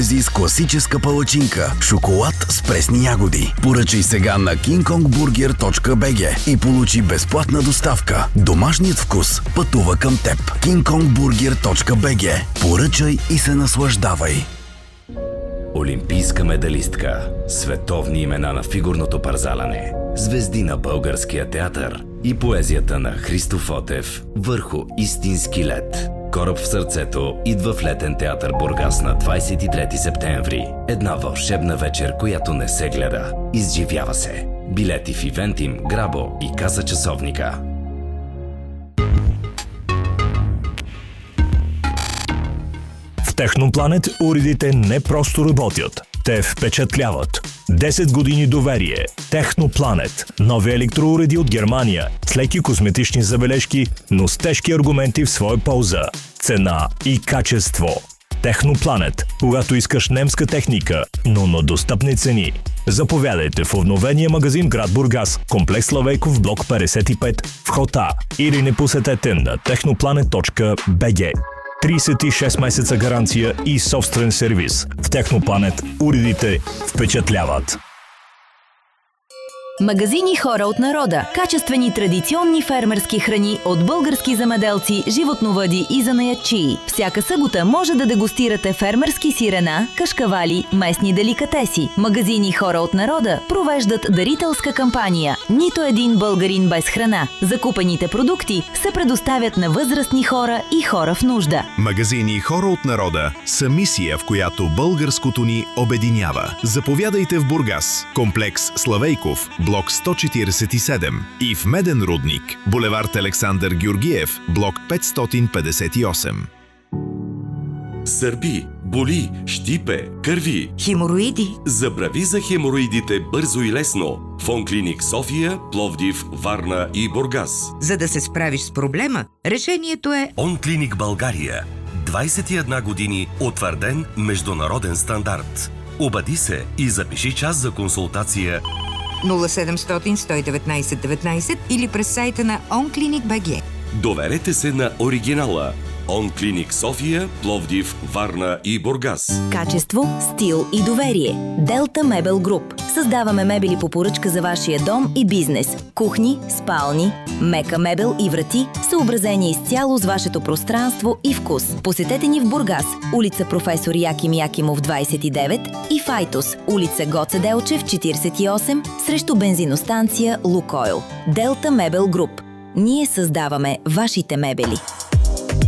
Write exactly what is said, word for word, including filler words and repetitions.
трапези с класическа палачинка, шоколад с пресни ягоди. Поръчай сега на кинг конг бургер точка би джи и получи безплатна доставка. Домашният вкус пътува към теб. кинг конг бургер точка би джи. Поръчай и се наслаждавай. Олимпийска медалистка, световни имена на фигурното парзаляне, звезди на българския театър и поезията на Христо Фотев върху истински лед. Кораб в сърцето идва в летен театър Бургас на двадесет и трети септември. Една вълшебна вечер, която не се гледа. Изживява се. Билети в Ивентим, Грабо и Каса часовника. В Технопланет уредите не просто работят, те впечатляват. десет години доверие. Технопланет. Нови електроуреди от Германия. С леки козметични забележки, но с тежки аргументи в своя полза. Цена и качество. Технопланет. Когато искаш немска техника, но на достъпни цени. Заповядайте в обновения магазин град Бургас, комплекс Славейков, блок петдесет и пет, вход А, или не посетете на технопланет точка би джи. тридесет и шест месеца гаранция и собствен сервис. В Технопланет уредите впечатляват. Магазини Хора от народа. Качествени традиционни фермерски храни от български земеделци, животновъди и занаятчии. Всяка събота може да дегустирате фермерски сирена, кашкавали, местни деликатеси. Магазини Хора от народа провеждат дарителска кампания "Нито един българин без храна". Закупените продукти се предоставят на възрастни хора и хора в нужда. Магазини Хора от народа са мисия, в която българското ни обединява. Заповядайте в Бургас, комплекс Славейков, блок сто четиридесет и седем, и в Меден рудник, булевард Александър Георгиев, блок петстотин петдесет и осем. Сърби, боли, щипе, кърви. Хемороиди. Забрави за хемороидите бързо и лесно. В Онклиник София, Пловдив, Варна и Бургас. За да се справиш с проблема, решението е Онклиник България. двадесет и една години утвърден международен стандарт. Обади се и запиши час за консултация нула седемстотин сто и деветнадесет деветнадесет или през сайта на онклиник точка би джи. Доверете се на оригинала. Онклиник София, Пловдив, Варна и Бургас. Качество, стил и доверие. Делта Мебел Груп. Създаваме мебели по поръчка за вашия дом и бизнес. Кухни, спални, мека мебел и врати, съобразени изцяло с вашето пространство и вкус. Посетете ни в Бургас, улица Професор Яким Якимов двадесет и девет, и в Айтос, улица Гоце Делчев четиридесет и осем, срещу бензиностанция Лукойл. Делта Мебел Груп. Ние създаваме вашите мебели.